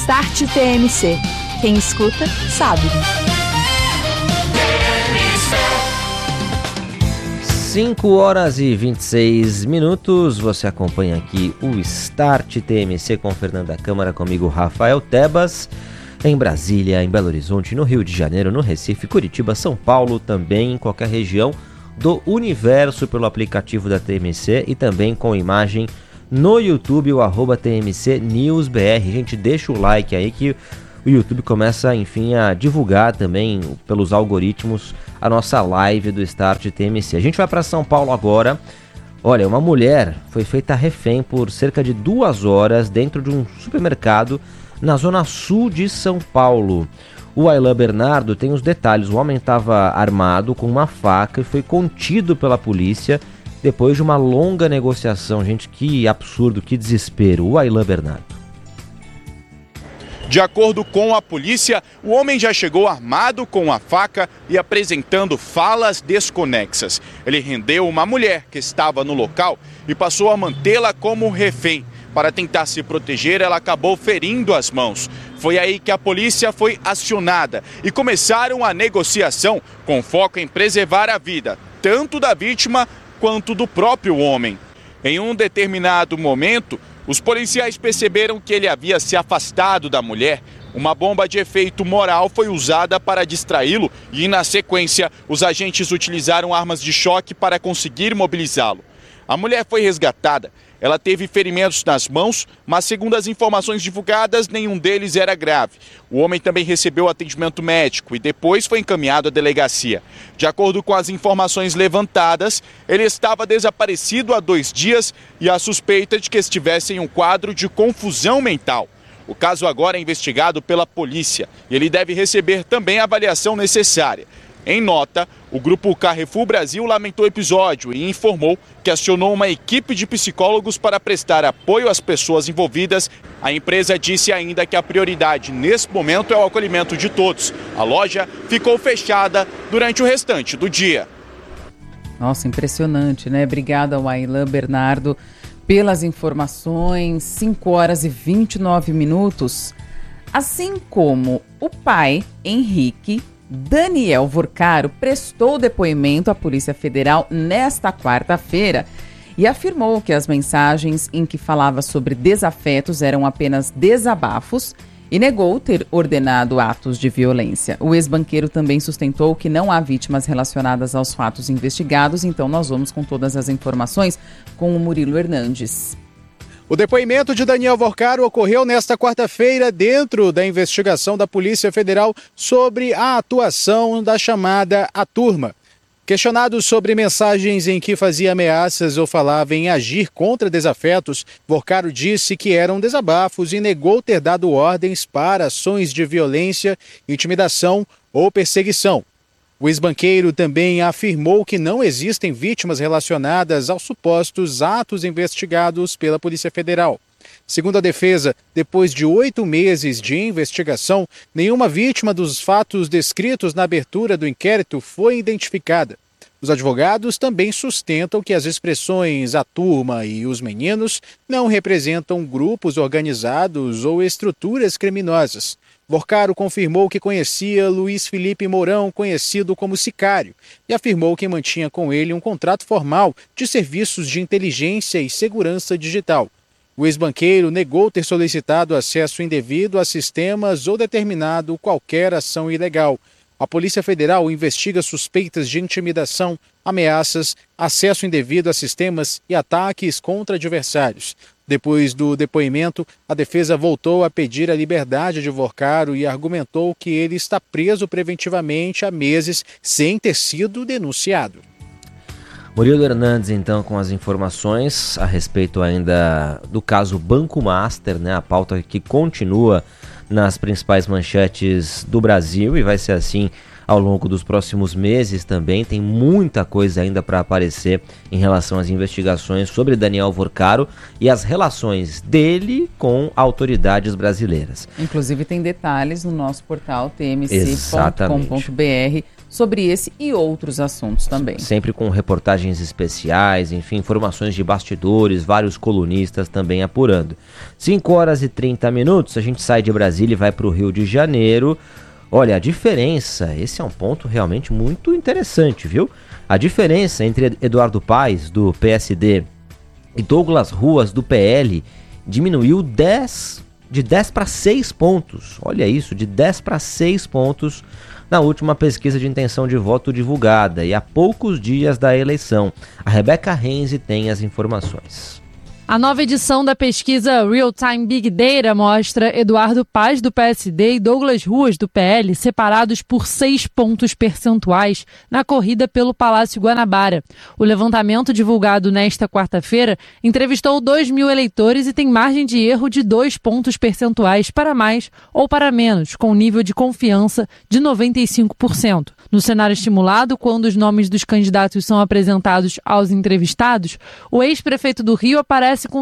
Start TMC. Quem escuta, sabe. 5h26, você acompanha aqui o Start TMC com Fernanda Câmara, comigo Rafael Tebas, em Brasília, em Belo Horizonte, no Rio de Janeiro, no Recife, Curitiba, São Paulo, também em qualquer região do universo pelo aplicativo da TMC e também com imagem no YouTube, o @TMC News BR. Gente, deixa o like aí que o YouTube começa, enfim, a divulgar também pelos algoritmos a nossa live do Start TMC. A gente vai para São Paulo agora. Olha, uma mulher foi feita refém por cerca de 2 horas dentro de um supermercado na zona sul de São Paulo. O Aylan Bernardo tem os detalhes. O homem estava armado com uma faca e foi contido pela polícia depois de uma longa negociação. Gente, que absurdo, que desespero. O Aylan Bernardo. De acordo com a polícia, o homem já chegou armado com a faca e apresentando falas desconexas. Ele rendeu uma mulher que estava no local e passou a mantê-la como refém. Para tentar se proteger, ela acabou ferindo as mãos. Foi aí que a polícia foi acionada e começaram a negociação com foco em preservar a vida, tanto da vítima quanto do próprio homem. Em um determinado momento, os policiais perceberam que ele havia se afastado da mulher. Uma bomba de efeito moral foi usada para distraí-lo e, na sequência, os agentes utilizaram armas de choque para conseguir mobilizá-lo. A mulher foi resgatada. Ela teve ferimentos nas mãos, mas, segundo as informações divulgadas, nenhum deles era grave. O homem também recebeu atendimento médico e depois foi encaminhado à delegacia. De acordo com as informações levantadas, ele estava desaparecido há 2 dias e há suspeita de que estivesse em um quadro de confusão mental. O caso agora é investigado pela polícia e ele deve receber também a avaliação necessária. Em nota, o grupo Carrefour Brasil lamentou o episódio e informou que acionou uma equipe de psicólogos para prestar apoio às pessoas envolvidas. A empresa disse ainda que a prioridade nesse momento é o acolhimento de todos. A loja ficou fechada durante o restante do dia. Nossa, impressionante, né? Obrigada ao Aylan Bernardo pelas informações. 5h29. Assim como o pai, Henrique Daniel Vorcaro, prestou depoimento à Polícia Federal nesta quarta-feira e afirmou que as mensagens em que falava sobre desafetos eram apenas desabafos e negou ter ordenado atos de violência. O ex-banqueiro também sustentou que não há vítimas relacionadas aos fatos investigados, então nós vamos com todas as informações com o Murilo Hernandes. O depoimento de Daniel Vorcaro ocorreu nesta quarta-feira dentro da investigação da Polícia Federal sobre a atuação da chamada A Turma. Questionado sobre mensagens em que fazia ameaças ou falava em agir contra desafetos, Vorcaro disse que eram desabafos e negou ter dado ordens para ações de violência, intimidação ou perseguição. O ex-banqueiro também afirmou que não existem vítimas relacionadas aos supostos atos investigados pela Polícia Federal. Segundo a defesa, depois de 8 meses de investigação, nenhuma vítima dos fatos descritos na abertura do inquérito foi identificada. Os advogados também sustentam que as expressões a turma e os meninos não representam grupos organizados ou estruturas criminosas. Vorcaro confirmou que conhecia Luiz Felipe Mourão, conhecido como Sicário, e afirmou que mantinha com ele um contrato formal de serviços de inteligência e segurança digital. O ex-banqueiro negou ter solicitado acesso indevido a sistemas ou determinado qualquer ação ilegal. A Polícia Federal investiga suspeitas de intimidação, ameaças, acesso indevido a sistemas e ataques contra adversários. Depois do depoimento, a defesa voltou a pedir a liberdade de Vorcaro e argumentou que ele está preso preventivamente há meses sem ter sido denunciado. Murilo Hernandes, então, com as informações a respeito ainda do caso Banco Master, né? A pauta que continua nas principais manchetes do Brasil e vai ser assim ao longo dos próximos meses também. Tem muita coisa ainda para aparecer em relação às investigações sobre Daniel Vorcaro e as relações dele com autoridades brasileiras. Inclusive tem detalhes no nosso portal tmc.com.br sobre esse e outros assuntos também. Sempre com reportagens especiais, enfim, informações de bastidores, vários colunistas também apurando. 5h30, a gente sai de Brasília e vai para o Rio de Janeiro. Olha, a diferença, esse é um ponto realmente muito interessante, viu? A diferença entre Eduardo Paes, do PSD, e Douglas Ruas, do PL, diminuiu de 10 para 6 pontos. Olha isso, de 10 para 6 pontos na última pesquisa de intenção de voto divulgada e há poucos dias da eleição. A Rebeca Renzi tem as informações. A nova edição da pesquisa Real Time Big Data mostra Eduardo Paes, do PSD, e Douglas Ruas, do PL, separados por 6 pontos percentuais na corrida pelo Palácio Guanabara. O levantamento divulgado nesta quarta-feira entrevistou 2.000 eleitores e tem margem de erro de 2 pontos percentuais para mais ou para menos, com nível de confiança de 95%. No cenário estimulado, quando os nomes dos candidatos são apresentados aos entrevistados, o ex-prefeito do Rio aparece com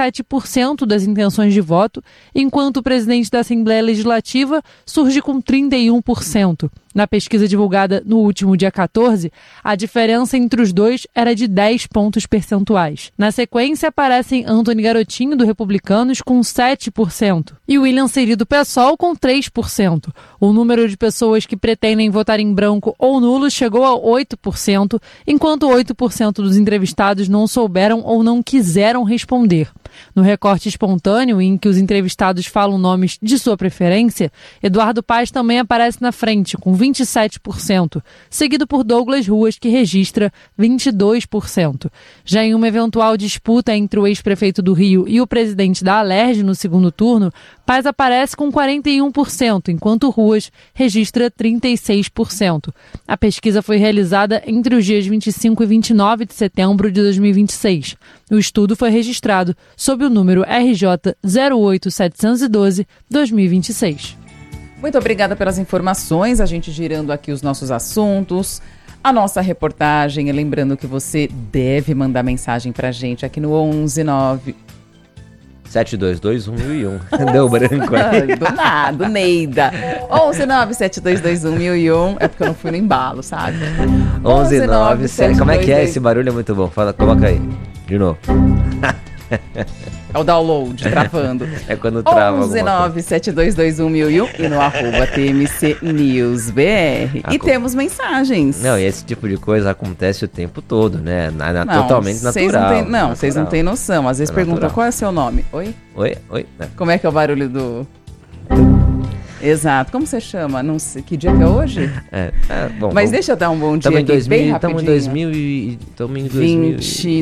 37% das intenções de voto, enquanto o presidente da Assembleia Legislativa surge com 31%. Na pesquisa divulgada no último dia 14, a diferença entre os dois era de 10 pontos percentuais. Na sequência, aparecem Antony Garotinho, do Republicanos, com 7%, e William Seri, do PSOL, com 3%. O número de pessoas que pretendem votar em branco ou nulo chegou a 8%, enquanto 8% dos entrevistados não souberam ou não quiseram responder. No recorte espontâneo, em que os entrevistados falam nomes de sua preferência, Eduardo Paes também aparece na frente, com 27%, seguido por Douglas Ruas, que registra 22%. Já em uma eventual disputa entre o ex-prefeito do Rio e o presidente da Alerj no segundo turno, Paes aparece com 41%, enquanto Ruas registra 36%. A pesquisa foi realizada entre os dias 25 e 29 de setembro de 2026. O estudo foi registrado sob o número RJ 08712-2026. Muito obrigada pelas informações, a gente girando aqui os nossos assuntos, a nossa reportagem. E lembrando que você deve mandar mensagem pra gente aqui no 119... 7221.001. Deu branco aí. Do nada, Neida. 1197221.001. É porque eu não fui no embalo, sabe? 119. Como é que é? Esse barulho é muito bom. Fala, coloca aí. De novo. É o download, travando. É quando trava 1197221.001 e no @TMCNewsBR. E temos mensagens. Não, e esse tipo de coisa acontece o tempo todo, né? Totalmente natural. Vocês não têm noção. Às vezes perguntam qual é seu nome. Oi? Oi? Como é que é o barulho do... Exato. Como você chama? Não sei. Que dia que é hoje? Bom, mas deixa eu dar um bom dia aqui, bem rapidinho. Estamos em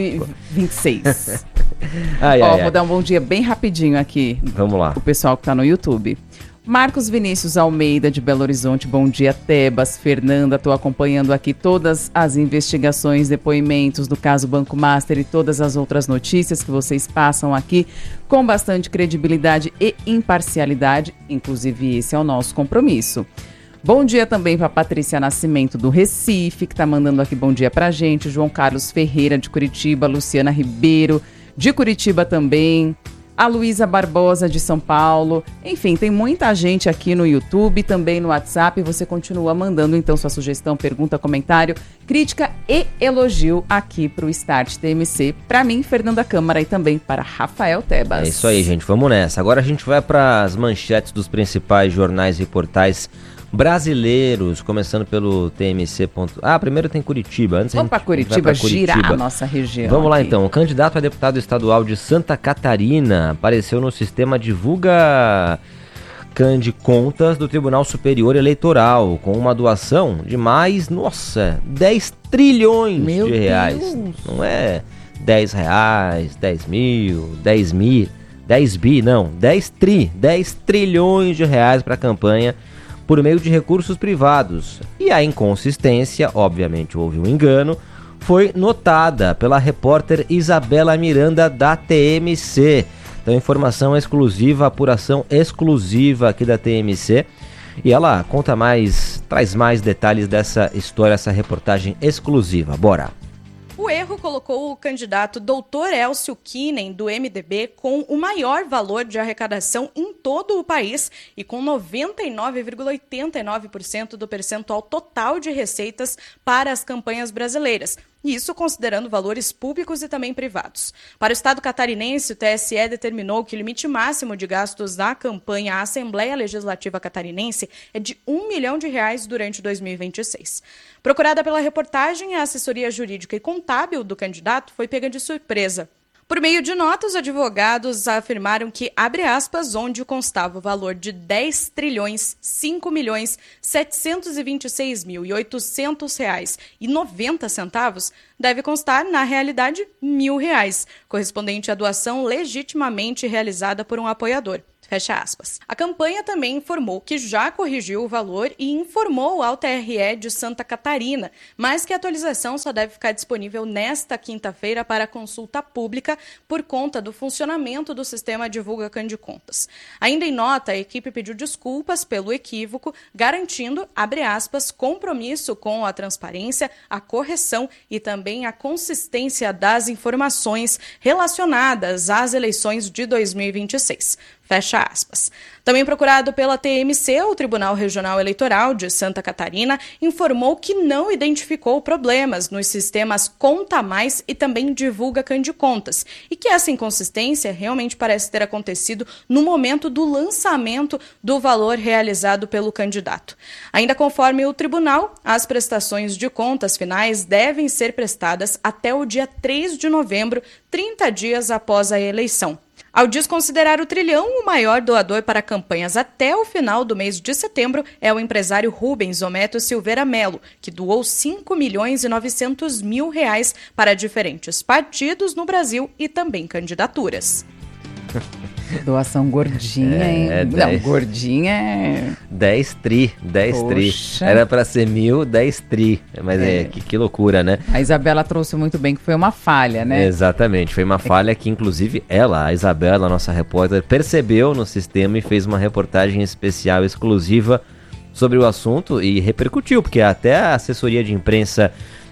2026. Vou dar um bom dia bem rapidinho aqui. Vamos lá. O pessoal que tá no YouTube. Marcos Vinícius Almeida, de Belo Horizonte, bom dia, Tebas. Fernanda, estou acompanhando aqui todas as investigações, depoimentos do caso Banco Master e todas as outras notícias que vocês passam aqui com bastante credibilidade e imparcialidade, inclusive esse é o nosso compromisso. Bom dia também para Patrícia Nascimento, do Recife, que está mandando aqui bom dia para a gente, João Carlos Ferreira, de Curitiba, Luciana Ribeiro, de Curitiba também, a Luísa Barbosa, de São Paulo. Enfim, tem muita gente aqui no YouTube, também no WhatsApp. Você continua mandando, então, sua sugestão, pergunta, comentário, crítica e elogio aqui para o Start TMC. Para mim, Fernanda Câmara, e também para Rafael Tebas. É isso aí, gente. Vamos nessa. Agora a gente vai para as manchetes dos principais jornais e portais brasileiros, começando pelo TMC. Primeiro tem Curitiba. Vamos para Curitiba, girar a nossa região. Vamos lá então. O candidato a deputado estadual de Santa Catarina apareceu no sistema Divulga de Contas do Tribunal Superior Eleitoral, com uma doação de mais, 10 trilhões de reais. Deus. Não é 10 reais, 10 mil, 10 bi, não. 10 trilhões de reais para a campanha por meio de recursos privados. E a inconsistência, obviamente houve um engano, foi notada pela repórter Isabela Miranda, da TMC. Então, informação exclusiva, apuração exclusiva aqui da TMC. E ela traz mais detalhes dessa história, essa reportagem exclusiva. Bora! O erro colocou o candidato Dr. Elcio Kinen, do MDB, com o maior valor de arrecadação em todo o país e com 99,89% do percentual total de receitas para as campanhas brasileiras. Isso considerando valores públicos e também privados. Para o Estado catarinense, o TSE determinou que o limite máximo de gastos da campanha à Assembleia Legislativa Catarinense é de R$1 milhão durante 2026. Procurada pela reportagem, a assessoria jurídica e contábil do candidato foi pega de surpresa. Por meio de notas, os advogados afirmaram que, abre aspas, onde constava o valor de R$10.526.800,90, deve constar, na realidade, R$1.000, correspondente à doação legitimamente realizada por um apoiador. Fecha aspas. A campanha também informou que já corrigiu o valor e informou ao TRE de Santa Catarina, mas que a atualização só deve ficar disponível nesta quinta-feira para consulta pública por conta do funcionamento do sistema Divulga Candicontas. Ainda em nota, a equipe pediu desculpas pelo equívoco, garantindo, abre aspas, compromisso com a transparência, a correção e também a consistência das informações relacionadas às eleições de 2026. Fecha aspas. Também procurado pela TMC, o Tribunal Regional Eleitoral de Santa Catarina informou que não identificou problemas nos sistemas Conta Mais e também Divulga Candicontas e que essa inconsistência realmente parece ter acontecido no momento do lançamento do valor realizado pelo candidato. Ainda conforme o tribunal, as prestações de contas finais devem ser prestadas até o dia 3 de novembro, 30 dias após a eleição. Ao desconsiderar o trilhão, o maior doador para campanhas até o final do mês de setembro é o empresário Rubens Ometo Silveira Melo, que doou R$5.900.000 para diferentes partidos no Brasil e também candidaturas. Doação gordinha, hein? Não, gordinha é... 10 tri. Era pra ser 1.000, 10 tri. Mas que loucura, né? A Isabela trouxe muito bem que foi uma falha, né? Exatamente, foi uma falha que inclusive ela, a Isabela, nossa repórter, percebeu no sistema e fez uma reportagem especial, exclusiva sobre o assunto e repercutiu, porque até a assessoria de imprensa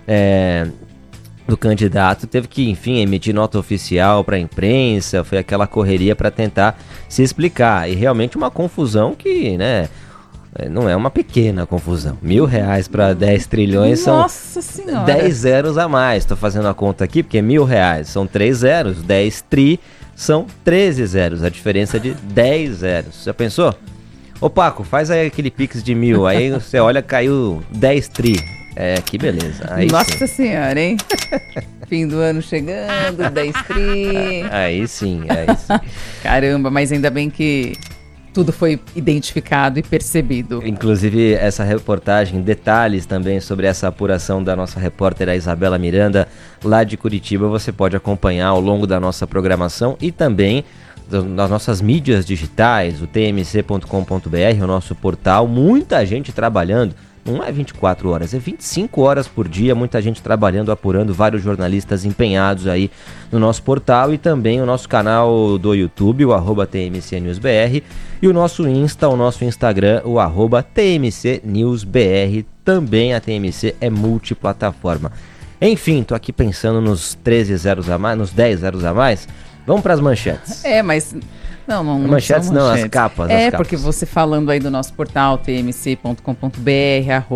do candidato teve que, enfim, emitir nota oficial para a imprensa, foi aquela correria para tentar se explicar, e realmente uma confusão que, né, não é uma pequena confusão. R$1.000 para 10 trilhões Nossa são Senhora. 10 zeros a mais, tô fazendo a conta aqui, porque R$1.000 são 3 zeros, 10 tri são 13 zeros, a diferença de 10 zeros, já pensou? Ô Paco, faz aí aquele pix de 1.000, aí você olha, caiu 10 tri. Que beleza. Aí Nossa Senhora, hein? Fim do ano chegando, 10 tri. Aí sim. Caramba, mas ainda bem que tudo foi identificado e percebido. Inclusive, essa reportagem, detalhes também sobre essa apuração da nossa repórter, a Isabela Miranda, lá de Curitiba, você pode acompanhar ao longo da nossa programação e também nas nossas mídias digitais, o tmc.com.br, o nosso portal, muita gente trabalhando. Não é 24 horas, é 25 horas por dia, muita gente trabalhando, apurando, vários jornalistas empenhados aí no nosso portal e também o nosso canal do YouTube, o @TMCNewsBR, e o nosso Instagram, o @TMCNewsBR, também a TMC é multiplataforma. Enfim, tô aqui pensando nos 13 zeros a mais, nos 10 zeros a mais, vamos para as manchetes. Mas... Não manchetes não, as capas. Porque você falando aí do nosso portal, tmc.com.br,